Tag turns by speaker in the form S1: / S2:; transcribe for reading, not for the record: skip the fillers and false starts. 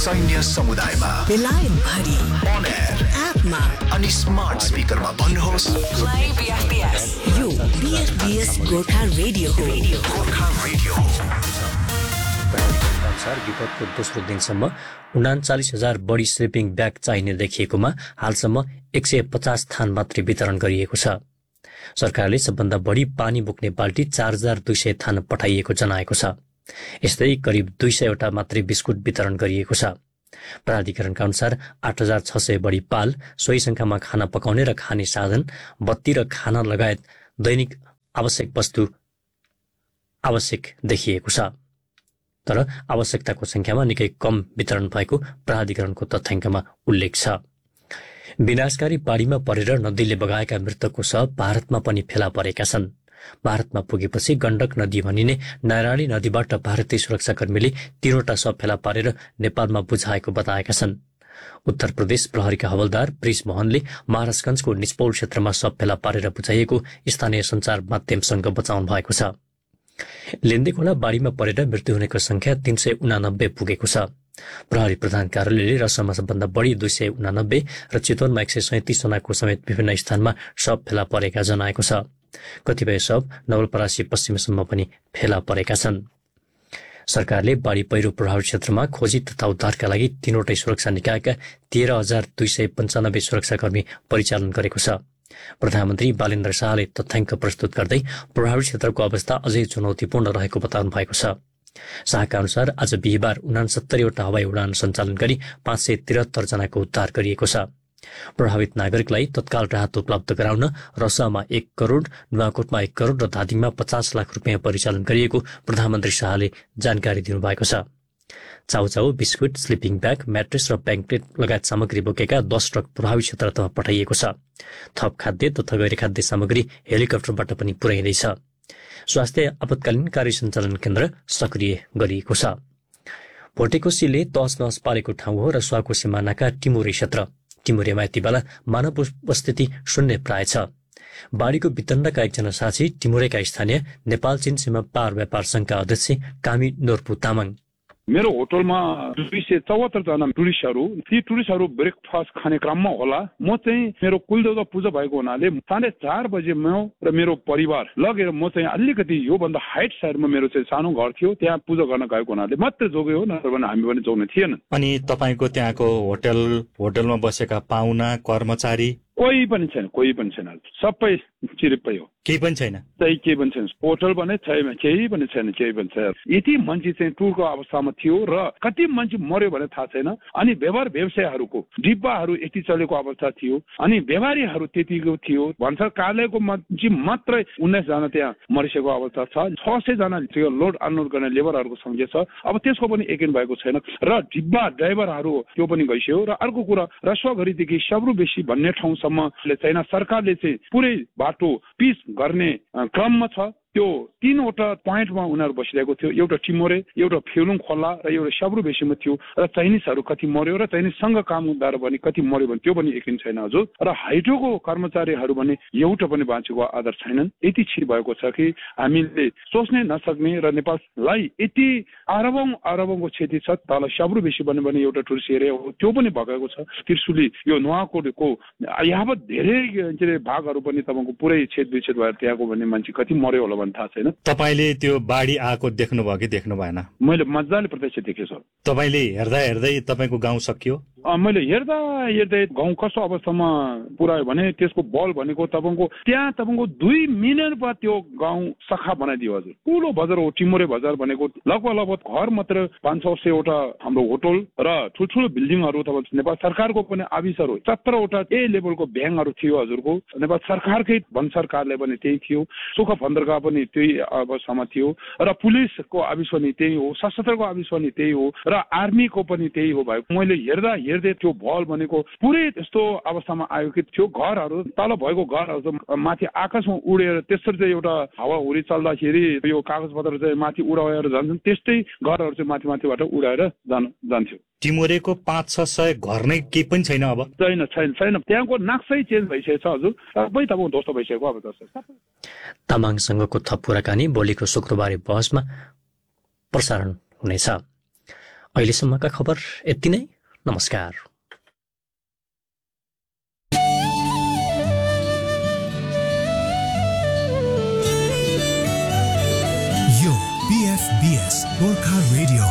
S1: सैन्य समुदायमा
S2: बेलायत भरि
S1: on air
S2: एपमा
S1: अनि स्मार्ट स्पिकरमा भन्नुहोस्
S2: प्ले बीएफबीएस यो बीएफबीएस गोर्खा रेडियो हो।
S1: गोर्खा रेडियो।
S3: अनुसार विपदको दोस्रो दिनसम्म 39,000 बढी स्लिपिङ ब्याग चाहिने देखिएकोमा हालसम्म 150 थान मात्रै वितरण गरिएको छ। सरकारले सबभन्दा बढी पानी बोक्ने बाल्टी 4,200 थान पठाइएको जनाएको छ। यस्तै करिब 200 वटा मात्रै बिस्कुट वितरण गरिएको छ। प्राधिकरणका अनुसार 8,600 बढी पाल, सोही संख्यामा खाना पकाउने र खाने साधन, बत्ती र खाना लगायत दैनिक आवश्यक वस्तु आवश्यक देखिएको छ। तर आवश्यकताको संख्यामा निकै कम वितरण भएको प्राधिकरणको तथ्याङ्कमा उल्लेख छ। विनाशकारी बाढीमा परेर नदीले बगाएका मृतकको शव भारतमा पनि फेला परेका छन्। भारतमा पुगेपछि गण्डक नदी भनिने नारायणी नदीबाट भारतीय सुरक्षाकर्मीले 3वटा शव फेला पारेर नेपालमा बुझाएको बताएका छन्। उत्तर प्रदेश प्रहरीका हवलदार प्रिस मोहनले महाराजगंजको निस्पौल क्षेत्रमा शव फेला पारेर बुझाइएको स्थानीय सञ्चार माध्यमसँग बताउनु भएको छ। लेन्दी खोला बाढीमा परेर मृत्यु हुनेको संख्या 389 पुगेको छ। प्रहरी प्रधान कार्यालयले रसमा सबभन्दा बढी 289 र चितवनमा 137 जनाको समेत विभिन्न स्थानमा शव फेला परेका जनाएको छ। कतिपय शव नवलपरासी पश्चिमसम्म पनि फेला परेका छन्। सरकारले बाढी पहिरो प्रभावित क्षेत्रमा खोजी तथा उद्धारका लागि 3वटै सुरक्षा निकायका 13,295 सुरक्षाकर्मी परिचालन गरेको छ। प्रधानमन्त्री बालेन्द्र शाहले तथ्याङ्क प्रस्तुत गर्दै प्रभावित क्षेत्रको अवस्था अझै चुनौतीपूर्ण रहेको बताउनु भएको छ। शाहका अनुसार आज बिहिबार 69 वटा हवाई उडान सञ्चालन गरी 573 जनाको उद्धार गरिएको छ। प्रभावित नागरिकलाई तत्काल राहत उपलब्ध गराउन रसुवामा 1 करोड, नुवाकोटमा 1 करोड र धादिङमा 50 लाख रुपियाँ परिचालन गरिएको प्रधानमन्त्री शाहले जानकारी दिनुभएको छ। Chow chow, biscuit, sleeping bag, mattress र ब्याङ्केट लगायत सामग्री बोकेका 10 ट्रक प्रभावित क्षेत्रतर्फ पठाइएको छ। थप खाद्य तथा गैर खाद्य सामग्री हेलिकप्टरबाट पनि पुर्याइँदैछ। स्वास्थ्य आपतकालीन कार्य सञ्चालन केन्द्र सक्रिय गरिएको छ। भोटेकोसीले तहस नहस पारेको ठाउँ हो र स्वाको सिमानाका टिमुरे क्षेत्र। टिमुरेमा यति बेला मानव उपस्थिति शून्य प्राय छ। बाढीको वितण्डका एकजना साथी टिमुरेका स्थानीय नेपाल चीन सीमा पार व्यापार संघका अध्यक्ष कामी नोर्पु तामाङ।
S4: मेरो होटलमा 274 जना टुरिस्टहरू, ती टुरिस्टहरू ब्रेकफास्ट खाने क्रममा होला। म चाहिँ मेरो कुलदेवता पूजा भएको हुनाले 4:30 बजे म र मेरो परिवार लगेर म चाहिँ अलिकति योभन्दा हाइट साइडमा मेरो चाहिँ सानो घर थियो, त्यहाँ पूजा गर्न गएको हुनाले मात्रै जोग्यो हो, नत्र भने हामी पनि जोग्ने थिएन।
S5: अनि तपाईको त्यहाँको होटलमा बसेका पाहुना कर्मचारी
S4: कोही पनि छैन, कोही पनि छैन, सबै चिरिप्पै हो,
S5: केही पनि छैन।
S4: केही पनि छैन, होटल पनि छैन, केही पनि छैन, केही पनि छैन। यति मान्छे चाहिँ टुरको अवस्थामा थियो र कति मान्छे मर्यो भने थाहा छैन। अनि व्यवहार व्यवसायहरूको डिब्बाहरू यति चलेको अवस्था थियो, अनि व्यापारीहरू त्यतिको थियो। भन्सार कार्यालयको मान्छे मात्रै 19 जना त्यहाँ मरिसकेको अवस्था छ। 600 जना थियो लोड अनलोड गर्ने लेबरहरूको संख्या छ। अब त्यसको पनि यकिन भएको छैन र डिब्बा ड्राइभरहरू त्यो पनि गइसक्यो। र अर्को कुरा, रसुवाघरीदेखि सब्रु बेसी भन्ने ठाउँसम्म चाहिँ सरकारले चाहिँ पुरै बाटो पिच गर्ने क्रममा छ। त्यो 3वटा पोइन्टमा उनीहरू बसिरहेको थियो। एउटा टिमोरे, एउटा फेलुङ खोला र एउटा सब्रु बेसीमा थियो। र चाइनिजहरू कति मर्यो र चाइनिजसँग काम गर्दा पनि कति मर्यो भने त्यो पनि यकिन छैन हजुर। र हाइड्रोको कर्मचारीहरू भने एउटा पनि बाँचेको आधार छैनन्। यति छिर भएको छ कि हामीले सोच्नै नसक्ने र नेपाललाई यति अरबौंको क्षति छ। तल सब्रु बेसी भन्यो भने एउटा टुरिस्ट एरिया हो, त्यो पनि भगाएको छ। त्रिशुली यो नुवाकोटको यावत धेरै भागहरू पनि तपाईँको पुरै छेदविच्छेद भएर त्यहाँको भन्ने मान्छे कति मर्यो होला थाहा छैन।
S5: तपाईले त्यो बाढी आएको देख्नुभयो कि देख्नु भएन?
S4: मैले मजाले प्रत्यक्ष देखेछु।
S5: तपाईले हेर्दै तपाईँको गाउँ सकियो?
S4: मैले हेर्दै गाउँ कस्तो अवस्थामा पुऱ्यायो भने त्यसको बल भनेको तपाईँको त्यहाँ 2 मिनट बाद त्यो गाउँ सखा बनाइदियो हजुर। ठुलो बजार हो टिमुरे बजार भनेको। लगभग घर मात्र 500 वटा हाम्रो होटल र ठुल्ठुलो बिल्डिङहरू तपाईँ नेपाल सरकारको पनि आफिसहरू 17 वटा ए लेभलको ब्याङ्कहरू थियो हजुरको। नेपाल सरकारकै भन्सार कार्यालय पनि त्यही थियो। सुख फन्दरका पनि त्यही अवस्थामा थियो र पुलिसको अफिस पनि त्यही हो, सशस्त्रको अफिस पनि त्यही हो र आर्मीको पनि त्यही हो। भाइ मैले हेर्दै त्यो भल भनेको पुरै यस्तो अवस्थामा आयो कि त्यो घरहरू तल भएको घरहरू माथि आकाशमा उडेर त्यसरी चाहिँ एउटा हावाहुरी चल्दाखेरि यो कागज पत्र चाहिँ माथि उडाएर जान्छन्, त्यस्तै घरहरू चाहिँ माथिबाट उडाएर जान्थ्यो।
S5: टिमुरेको 500-600 घर नै केही पनि छैन अब?
S4: छैन। त्यहाँको नक्सै चेन्ज भइसकेको छ हजुर। सबै तपाईँको ध्वस्त भइसकेको अवस्था छ।
S3: तामाङसँगको थप कुराकानी भोलिको शुक्रबारे बहसमा प्रसारण हुनेछ। अहिलेसम्मका खबर यति नै। नमस्कार।
S1: यो PFBS गोर्खा रेडियो